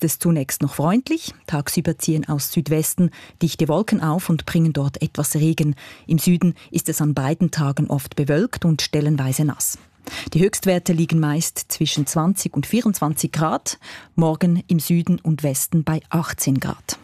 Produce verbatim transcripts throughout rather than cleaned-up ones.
ist es zunächst noch freundlich. Tagsüber ziehen aus Südwesten dichte Wolken auf und bringen dort etwas Regen. Im Süden ist es an beiden Tagen oft bewölkt und stellenweise nass. Die Höchstwerte liegen meist zwischen zwanzig und vierundzwanzig Grad, morgen im Süden und Westen bei achtzehn Grad.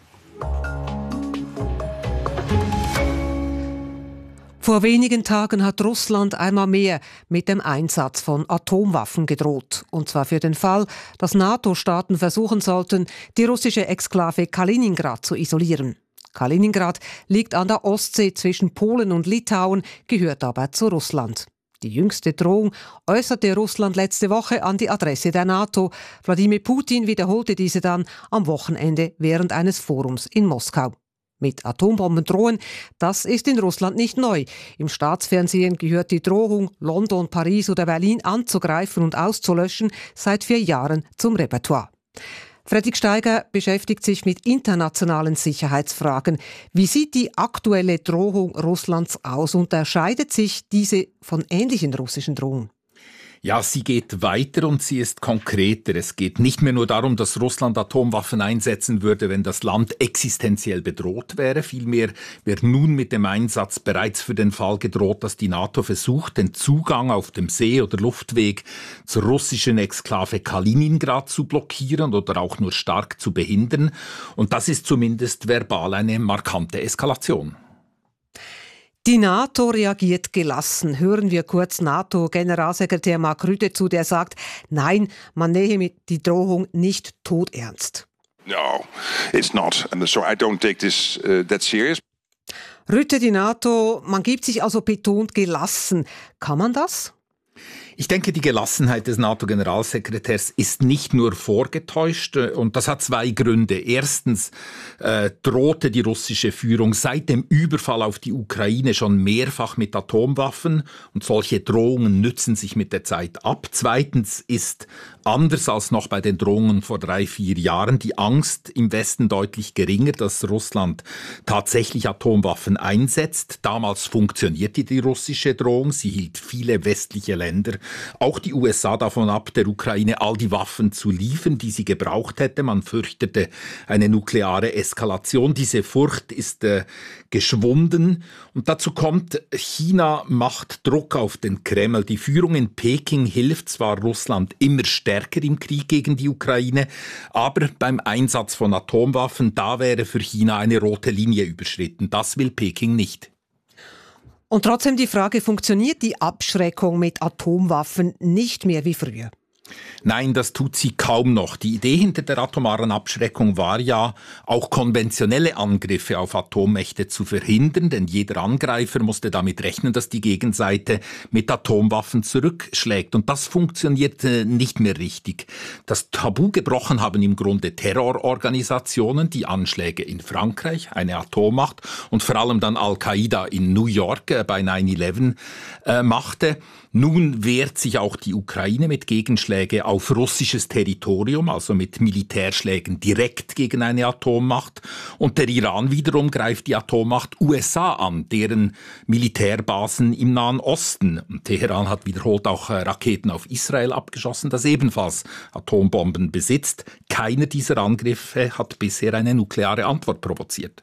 Vor wenigen Tagen hat Russland einmal mehr mit dem Einsatz von Atomwaffen gedroht. Und zwar für den Fall, dass NATO-Staaten versuchen sollten, die russische Exklave Kaliningrad zu isolieren. Kaliningrad liegt an der Ostsee zwischen Polen und Litauen, gehört aber zu Russland. Die jüngste Drohung äußerte Russland letzte Woche an die Adresse der NATO. Wladimir Putin wiederholte diese dann am Wochenende während eines Forums in Moskau. Mit Atombomben drohen, das ist in Russland nicht neu. Im Staatsfernsehen gehört die Drohung, London, Paris oder Berlin anzugreifen und auszulöschen, seit vier Jahren zum Repertoire. Fredrik Steiger beschäftigt sich mit internationalen Sicherheitsfragen. Wie sieht die aktuelle Drohung Russlands aus? Unterscheidet sich diese von ähnlichen russischen Drohungen? Ja, sie geht weiter und sie ist konkreter. Es geht nicht mehr nur darum, dass Russland Atomwaffen einsetzen würde, wenn das Land existenziell bedroht wäre. Vielmehr wird nun mit dem Einsatz bereits für den Fall gedroht, dass die NATO versucht, den Zugang auf dem See- oder Luftweg zur russischen Exklave Kaliningrad zu blockieren oder auch nur stark zu behindern. Und das ist zumindest verbal eine markante Eskalation. Die NATO reagiert gelassen. Hören wir kurz NATO-Generalsekretär Mark Rutte zu, der sagt, nein, man nehme die Drohung nicht todernst. No, it's not. And so I don't take this uh, that serious. Rutte, die NATO, man gibt sich also betont gelassen. Kann man das? Ich denke, die Gelassenheit des NATO-Generalsekretärs ist nicht nur vorgetäuscht und das hat zwei Gründe. Erstens äh, drohte die russische Führung seit dem Überfall auf die Ukraine schon mehrfach mit Atomwaffen und solche Drohungen nützen sich mit der Zeit ab. Zweitens ist, anders als noch bei den Drohungen vor drei, vier Jahren, die Angst im Westen deutlich geringer, dass Russland tatsächlich Atomwaffen einsetzt. Damals funktionierte die russische Drohung, sie hielt viele westliche Länder, auch die U S A davon ab, der Ukraine all die Waffen zu liefern, die sie gebraucht hätte. Man fürchtete eine nukleare Eskalation. Diese Furcht ist äh, geschwunden. Und dazu kommt, China macht Druck auf den Kreml. Die Führung in Peking hilft zwar Russland immer stärker im Krieg gegen die Ukraine, aber beim Einsatz von Atomwaffen, da wäre für China eine rote Linie überschritten. Das will Peking nicht. Und trotzdem die Frage, funktioniert die Abschreckung mit Atomwaffen nicht mehr wie früher? Nein, das tut sie kaum noch. Die Idee hinter der atomaren Abschreckung war ja, auch konventionelle Angriffe auf Atommächte zu verhindern, denn jeder Angreifer musste damit rechnen, dass die Gegenseite mit Atomwaffen zurückschlägt. Und das funktioniert nicht mehr richtig. Das Tabu gebrochen haben im Grunde Terrororganisationen, die Anschläge in Frankreich, eine Atommacht, und vor allem dann Al-Qaida in New York äh, bei nine eleven äh, machte. Nun wehrt sich auch die Ukraine mit Gegenschlägen auf russisches Territorium, also mit Militärschlägen direkt gegen eine Atommacht. Und der Iran wiederum greift die Atommacht U S A an, deren Militärbasen im Nahen Osten. Und Teheran hat wiederholt auch Raketen auf Israel abgeschossen, das ebenfalls Atombomben besitzt. Keiner dieser Angriffe hat bisher eine nukleare Antwort provoziert.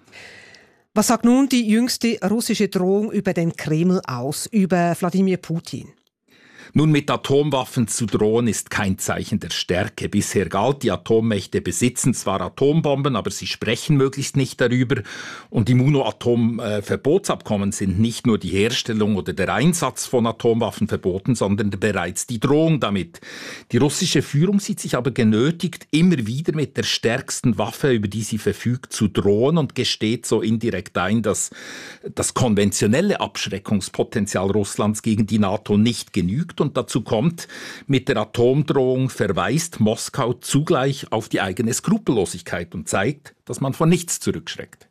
Was sagt nun die jüngste russische Drohung über den Kreml aus, über Wladimir Putin? Nun, mit Atomwaffen zu drohen ist kein Zeichen der Stärke. Bisher galt, die Atommächte besitzen zwar Atombomben, aber sie sprechen möglichst nicht darüber. Und im UNO-Atomverbotsabkommen sind nicht nur die Herstellung oder der Einsatz von Atomwaffen verboten, sondern bereits die Drohung damit. Die russische Führung sieht sich aber genötigt, immer wieder mit der stärksten Waffe, über die sie verfügt, zu drohen und gesteht so indirekt ein, dass das konventionelle Abschreckungspotenzial Russlands gegen die NATO nicht genügt. Und dazu kommt, mit der Atomdrohung verweist Moskau zugleich auf die eigene Skrupellosigkeit und zeigt, dass man vor nichts zurückschreckt.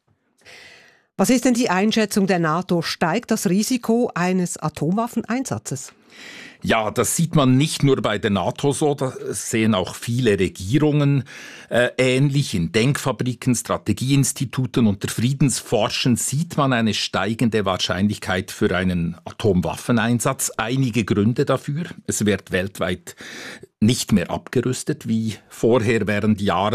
Was ist denn die Einschätzung der NATO? Steigt das Risiko eines Atomwaffeneinsatzes? Ja, das sieht man nicht nur bei der NATO so, das sehen auch viele Regierungen äh, ähnlich. In Denkfabriken, Strategieinstituten und der Friedensforschung sieht man eine steigende Wahrscheinlichkeit für einen Atomwaffeneinsatz. Einige Gründe dafür. Es wird weltweit nicht mehr abgerüstet wie vorher während Jahren.